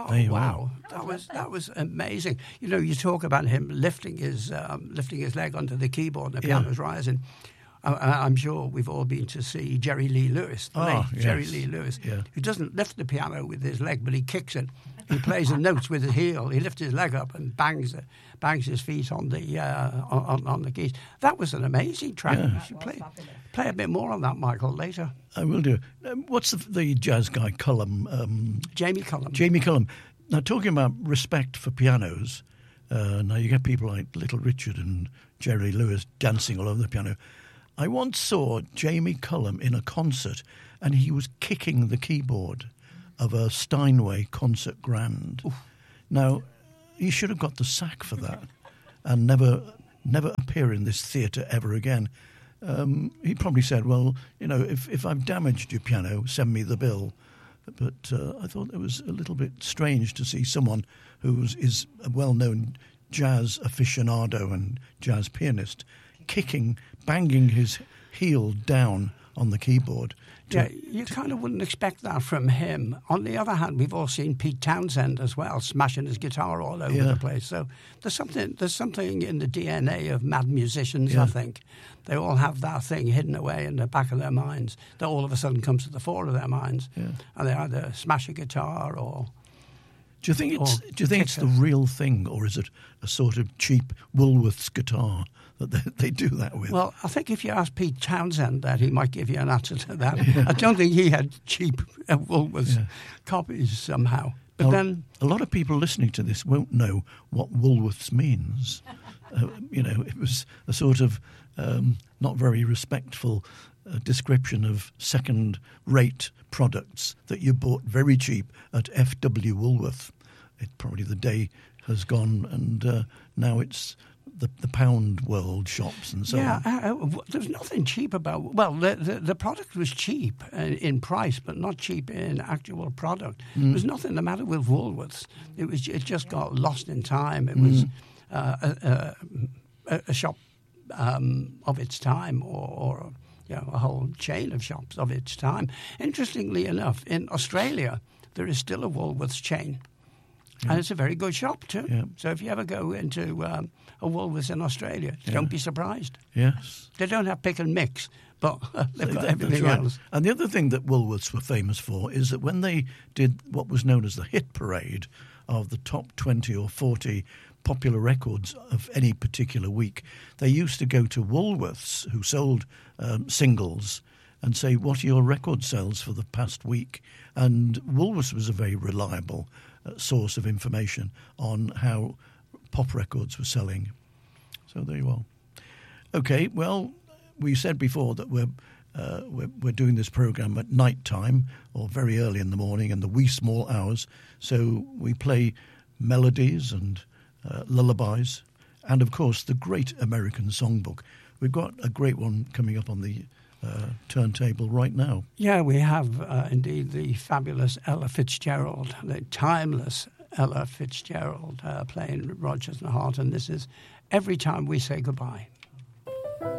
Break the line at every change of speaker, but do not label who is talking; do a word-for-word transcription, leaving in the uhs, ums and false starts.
Oh wow,
are.
that was that was amazing. You know, you talk about him lifting his um, lifting his leg onto the keyboard and the
Yeah.
piano's rising. I, I'm sure we've all been to see Jerry Lee Lewis, the
Ah,
late
yes.
Jerry Lee Lewis,
Yeah.
who doesn't lift the piano with his leg, but he kicks it. He plays the notes with his heel. He lifts his leg up and bangs it, bangs his feet on the uh, on, on the keys. That was an amazing track.
Yeah.
You should play play a bit more on that, Michael, later.
I will do. Um, what's the, the jazz guy, Cullum? Um,
Jamie Cullum.
Jamie Cullum. Now, talking about respect for pianos, uh, now you get people like Little Richard and Jerry Lewis dancing all over the piano. I once saw Jamie Cullum in a concert, and he was kicking the keyboard of a Steinway concert grand. Oof. Now, he should have got the sack for that and never never appear in this theatre ever again. Um, he probably said, well, you know, if, if I've damaged your piano, send me the bill. But uh, I thought it was a little bit strange to see someone who is a well-known jazz aficionado and jazz pianist kicking, banging his heel down on the keyboard. To,
yeah, you to, kind of wouldn't expect that from him. On the other hand, we've all seen Pete Townsend as well, smashing his guitar all over
yeah.
the place. So there's something there's something in the D N A of mad musicians,
yeah.
I think. They all have that thing hidden away in the back of their minds that all of a sudden comes to the fore of their minds.
Yeah.
And they either smash a guitar or...
Do you think it's, do you think it's the real thing, or is it a sort of cheap Woolworths guitar that they, they do that with?
Well, I think if you ask Pete Townsend that, he might give you an answer to that. Yeah. I don't think he had cheap uh, Woolworths yeah. copies somehow. But
now,
then
a lot of people listening to this won't know what Woolworths means. uh, you know, it was a sort of um, not very respectful uh, description of second-rate products that you bought very cheap at F W Woolworth. It probably the day has gone, and uh, now it's the the pound world shops and so
yeah,
on.
Yeah, uh, there's nothing cheap about. Well, the, the the product was cheap in price, but not cheap in actual product. Mm. There's nothing the matter with Woolworths. It was it just got lost in time. It mm. was uh, a, a, a shop um, of its time, or. or You know, a whole chain of shops of its time. Interestingly enough, in Australia, there is still a Woolworths chain. Yeah. And it's a very good shop too.
Yeah.
So if you ever go into um, a Woolworths in Australia,
yeah.
don't be surprised.
Yes.
They don't have pick and mix, but they've
so
got
that,
everything
right.
else.
And the other thing that Woolworths were famous for is that when they did what was known as the hit parade of the top twenty or forty popular records of any particular week, they used to go to Woolworths, who sold um, singles, and say, what are your record sales for the past week? And Woolworths was a very reliable uh, source of information on how pop records were selling. So there you are. Okay, well, we said before that we're uh, we're, we're doing this program at night time or very early in the morning in the wee small hours. So we play melodies and uh, lullabies and, of course, the great American songbook. We've got a great one coming up on the uh, turntable right now.
Yeah, we have uh, indeed the fabulous Ella Fitzgerald, the timeless Ella Fitzgerald uh, playing Rodgers and Hart, and this is Every Time We Say Goodbye.